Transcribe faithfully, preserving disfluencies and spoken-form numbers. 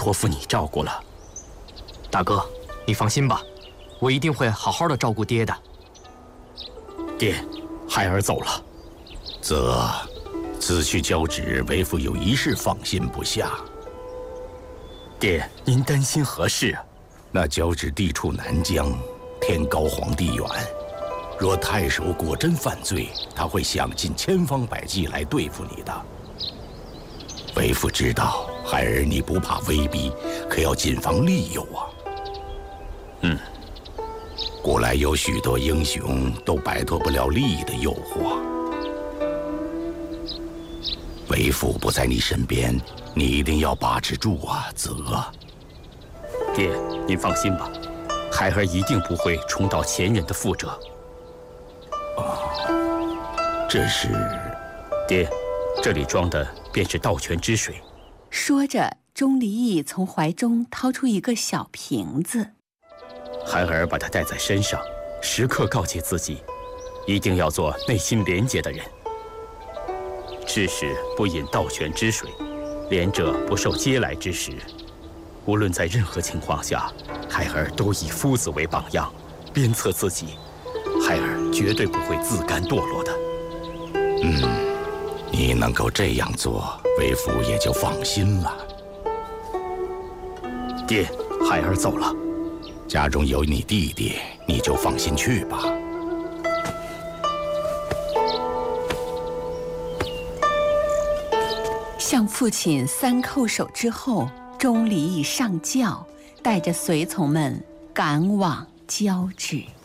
托付你照顾了。 大哥，你放心吧，我一定会好好的照顾爹的。 爹，孩儿走了。 则，子去交旨，为父有一事放心不下。 爹，您担心何事啊？ 那交旨地处南疆，天高皇帝远。若太守果真犯罪，他会想尽千方百计来对付你的。为父知道，孩儿你不怕威逼，可要谨防利诱啊。 嗯， 古来有许多英雄都摆脱不了利益的诱惑。为父不在你身边，你一定要把持住啊，泽。 爹，您放心吧，孩儿一定不会重蹈前人的覆辙。 这是， 爹，这里装的便是盗泉之水。 说着，钟离义从怀中掏出一个小瓶子， 孩儿把它带在身上，时刻告诫自己，一定要做内心廉洁的人。致使不饮盗泉之水，廉者不受嗟来之食。无论在任何情况下，孩儿都以夫子为榜样，鞭策自己。孩儿绝对不会自甘堕落的。 嗯，你能够这样做，为父也就放心了。 爹，孩儿走了。 家中有你弟弟，你就放心去吧。 向父亲三叩首之后，钟离义上轿，带着随从们赶往交趾。